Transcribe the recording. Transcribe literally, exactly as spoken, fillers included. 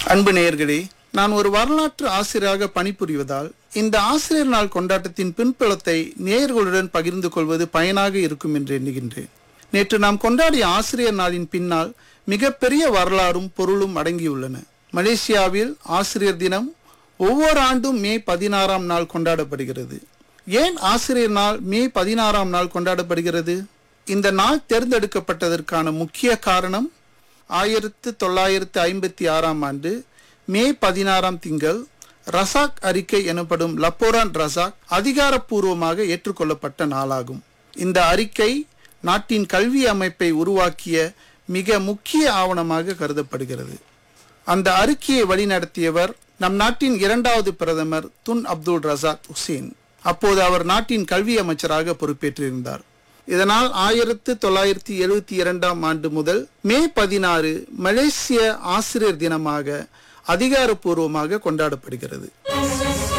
அன்பு நேயர்களே, நான் ஒரு வரலாற்று ஆசிரியராக பணிபுரிவதால் இந்த ஆசிரியர் நாள் கொண்டாட்டத்தின் பின்புலத்தை நேயர்களுடன் பகிர்ந்து கொள்வது பயனாக இருக்கும் என்று எண்ணுகின்றேன். நேற்று நாம் கொண்டாடிய ஆசிரியர் நாளின் பின்னால் மிகப்பெரிய வரலாறும் பொருளும் அடங்கியுள்ளன. மலேசியாவில் ஆசிரியர் தினம் ஒவ்வொரு ஆண்டும் மே பதினாறாம் நாள் கொண்டாடப்படுகிறது. ஏன் ஆசிரியர் நாள் மே பதினாறாம் நாள் கொண்டாடப்படுகிறது? இந்த நாள் தேர்ந்தெடுக்கப்பட்டதற்கான முக்கிய காரணம் ஆயிரத்து தொள்ளாயிரத்து ஐம்பத்தி ஆறாம் ஆண்டு மே பதினாறாம் திங்கள் ரசாக் அறிக்கை எனப்படும் லப்போரான் ரசாக் அதிகாரப்பூர்வமாக ஏற்றுக்கொள்ளப்பட்ட நாளாகும். இந்த அறிக்கை நாட்டின் கல்வி அமைப்பை உருவாக்கிய மிக முக்கிய ஆவணமாக கருதப்படுகிறது. அந்த அறிக்கையை வழிநடத்தியவர் நம் நாட்டின் இரண்டாவது பிரதமர் துன் அப்துல் ரசாக் ஹுசேன். அப்போது அவர் நாட்டின் கல்வி அமைச்சராக பொறுப்பேற்றிருந்தார். இதனால் ஆயிரத்து தொள்ளாயிரத்தி எழுபத்தி இரண்டாம் ஆண்டு முதல் மே பதினாறு மலேசிய ஆசிரியர் தினமாக அதிகாரப்பூர்வமாக கொண்டாடப்படுகிறது.